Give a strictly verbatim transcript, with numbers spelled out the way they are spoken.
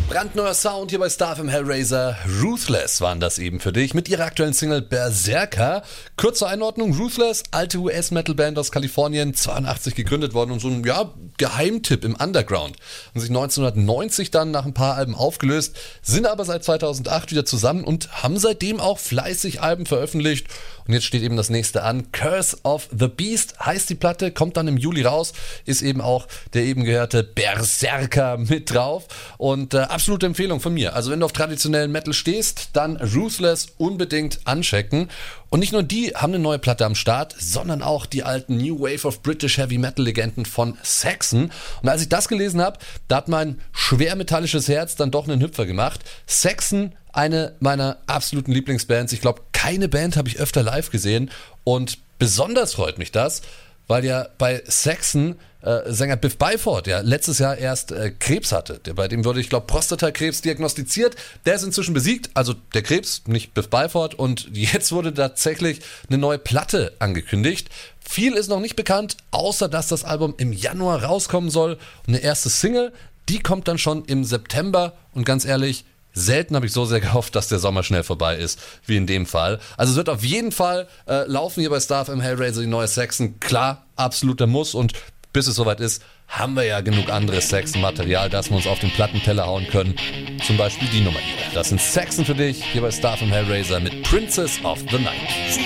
Brandneuer Sound hier bei Star F M Hellraiser. Ruthless waren das eben für dich mit ihrer aktuellen Single Berserker. Kurze Einordnung: Ruthless, alte U S-Metal-Band aus Kalifornien, zweiundachtzig gegründet worden und so ein ja, Geheimtipp im Underground. Haben sich neunzehnhundertneunzig dann nach ein paar Alben aufgelöst, sind aber seit zweitausendacht wieder zusammen und haben seitdem auch fleißig Alben veröffentlicht. Und jetzt steht eben das nächste an. Curse of the Beast heißt die Platte, kommt dann im Juli raus, ist eben auch der eben gehörte Berserker mit drauf. Und äh, absolute Empfehlung von mir. Also wenn du auf traditionellen Metal stehst, dann Ruthless unbedingt anchecken. Und nicht nur die haben eine neue Platte am Start, sondern auch die alten New Wave of British Heavy Metal Legenden von Saxon. Und als ich das gelesen habe, da hat mein schwer metallisches Herz dann doch einen Hüpfer gemacht. Saxon, eine meiner absoluten Lieblingsbands. Ich glaube, keine Band habe ich öfter live gesehen. Und besonders freut mich das, weil ja bei Saxon äh, Sänger Biff Byford ja letztes Jahr erst äh, Krebs hatte. Der, bei dem wurde, ich glaube, Prostatakrebs diagnostiziert. Der ist inzwischen besiegt, also der Krebs, nicht Biff Byford. Und jetzt wurde tatsächlich eine neue Platte angekündigt. Viel ist noch nicht bekannt, außer dass das Album im Januar rauskommen soll. Und eine erste Single, die kommt dann schon im September. Und ganz ehrlich, selten habe ich so sehr gehofft, dass der Sommer schnell vorbei ist, wie in dem Fall. Also es wird auf jeden Fall äh, laufen hier bei Star F M Hellraiser, die neue Saxon. Klar, absoluter Muss. Und bis es soweit ist, haben wir ja genug anderes Saxon-Material, das wir uns auf den Plattenteller hauen können. Zum Beispiel die Nummer hier. Das sind Saxon für dich, hier bei Star F M Hellraiser mit Princess of the Night.